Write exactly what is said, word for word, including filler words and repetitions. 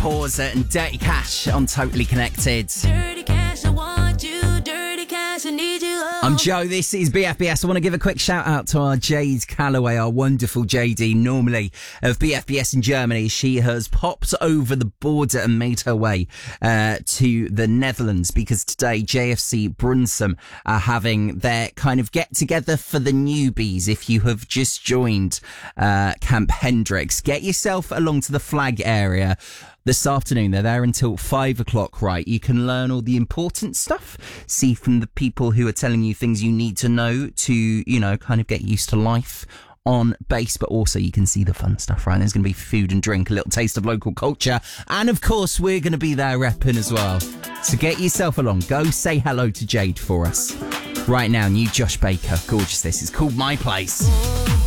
Pause and Dirty Cash on Totally Connected. Dirty Cash, I want you. Dirty Cash, I need you. Oh. I'm Joe, this is B F B S. I want to give a quick shout out to our Jade Calloway, our wonderful J D, normally of B F B S in Germany. She has popped over the border and made her way uh, to the Netherlands because today J F C Brunsum are having their kind of get together for the newbies. If you have just joined uh, Camp Hendricks, get yourself along to the flag area. This afternoon, they're there until five o'clock, right? You can learn all the important stuff, see from the people who are telling you things you need to know to, you know, kind of get used to life on base, but also you can see the fun stuff, right? There's going to be food and drink, a little taste of local culture, and of course, we're going to be there repping as well. So get yourself along. Go say hello to Jade for us. Right now, new Josh Baker. Gorgeous this. It's called My Place.